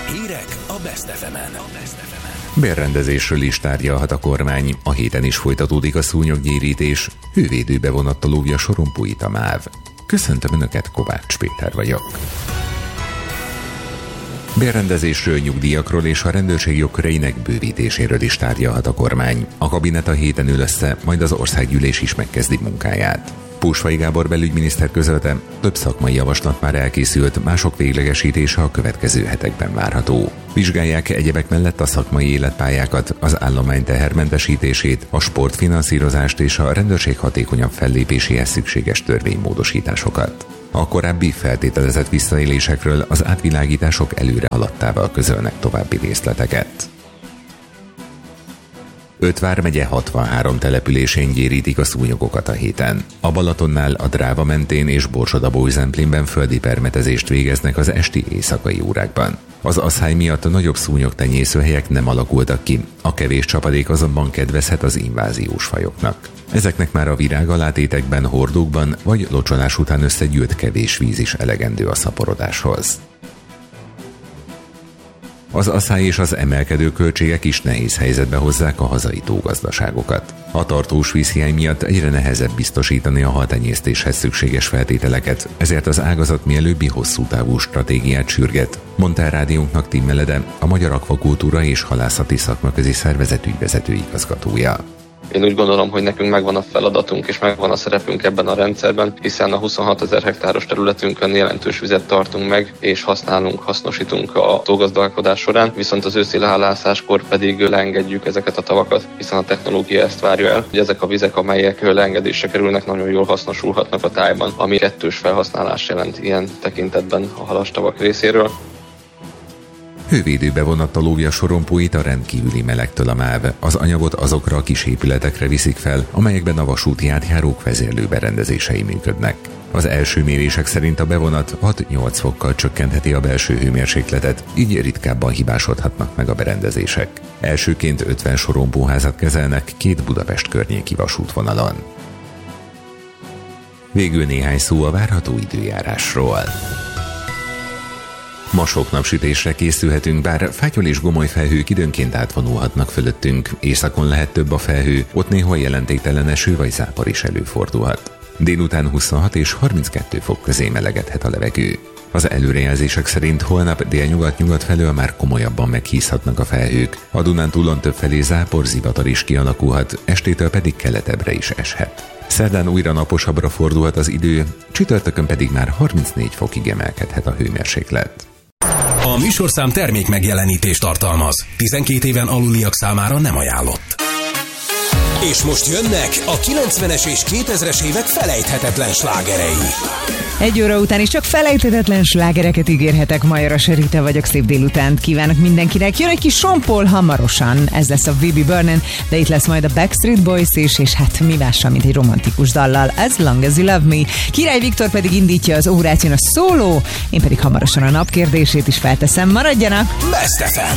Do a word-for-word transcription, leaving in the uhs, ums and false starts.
Hírek a Best ef emen. Bérrendezésről is tárgyalhat a kormány. A héten is folytatódik a szúnyoggyérítés. Hővédőbe vonatta lóvja sorompóit a MÁV. Köszöntöm Önöket, Kovács Péter vagyok. Bérrendezésről, nyugdíjakról és a rendőrség jogköreinek bővítéséről is tárgyalhat a kormány. A kabinet a héten ül össze, majd az országgyűlés is megkezdi munkáját. Pósfai Gábor belügyminiszter közölte, több szakmai javaslat már elkészült, mások véglegesítése a következő hetekben várható. Vizsgálják egyebek mellett a szakmai életpályákat, az állomány tehermentesítését, a sportfinanszírozást és a rendőrség hatékonyabb fellépéséhez szükséges törvénymódosításokat. A korábbi feltételezett visszaélésekről az átvilágítások előre haladtával közölnek további részleteket. Öt vármegye hatvanhárom településén gyérítik a szúnyogokat a héten. A Balatonnál, a Dráva mentén és Borsod-Abaúj-Zemplénben földi permetezést végeznek az esti éjszakai órákban. Az asszály miatt a nagyobb szúnyogtenyészőhelyek nem alakultak ki, a kevés csapadék azonban kedvezhet az inváziós fajoknak. Ezeknek már a virágalátétekben, hordókban vagy locsolás után összegyűlt kevés víz is elegendő a szaporodáshoz. Az asszály és az emelkedő költségek is nehéz helyzetbe hozzák a hazai tógazdaságokat. A tartós vízhiány miatt egyre nehezebb biztosítani a haltenyésztéshez szükséges feltételeket, ezért az ágazat mielőbbi hosszú távú stratégiát sürget, mondta a rádiónknak Tim Melede, a Magyar Akvakultúra és Halászati Szakmaközi Szervezet ügyvezető igazgatója. Én úgy gondolom, hogy nekünk megvan a feladatunk és megvan a szerepünk ebben a rendszerben, hiszen a huszonhatezer hektáros területünkön jelentős vizet tartunk meg, és használunk, hasznosítunk a tógazdálkodás során, viszont az őszi lehalászáskor pedig leengedjük ezeket a tavakat, hiszen a technológia ezt várja el, hogy ezek a vizek, amelyek leengedésre kerülnek, nagyon jól hasznosulhatnak a tájban, ami kettős felhasználás jelent ilyen tekintetben a halastavak részéről. Hővédőbe vonatta lóvja sorompóit a rendkívüli melegtől a MÁV. Az anyagot azokra a kis épületekre viszik fel, amelyekben a vasúti átjárók vezérlő berendezései működnek. Az első mérések szerint a bevonat hat-nyolc fokkal csökkentheti a belső hőmérsékletet, így ritkábban hibásodhatnak meg a berendezések. Elsőként ötven sorompóházat kezelnek két Budapest környéki vasútvonalon. Végül néhány szó a várható időjárásról. Ma sok napsütésre készülhetünk, bár fátyol és gomoly felhők időnként átvonulhatnak fölöttünk. Északon lehet több a felhő, ott néhol jelentéktelen eső vagy zápor is előfordulhat. Délután huszonhat és harminckettő fok közé melegedhet a levegő. Az előrejelzések szerint holnap délnyugat-nyugat felől már komolyabban meghízhatnak a felhők. A Dunántúlon többfelé zápor, zivatar is kialakulhat, estétől pedig keletebbre is eshet. Szerdán újra naposabbra fordulhat az idő, csütörtökön pedig már harmincnégy fokig emelkedhet a hőmérséklet. A műsorszám termék megjelenítést tartalmaz. tizenkét éven aluliak számára nem ajánlott. És most jönnek a kilencvenes és kétezres évek felejthetetlen slágerei. Egy óra után is csak felejthetetlen slágereket ígérhetek. Majoras Rita vagyok, szép délutánt kívánok mindenkinek. Jön egy kis Sean Paul hamarosan, ez lesz a Vibi Burnen, de itt lesz majd a Backstreet Boys is, és hát mi mással, mint egy romantikus dallal, As Long As You Love Me. Király Viktor pedig indítja az órát, jön a szóló, én pedig hamarosan a napkérdését is felteszem. Maradjanak! Best ef em.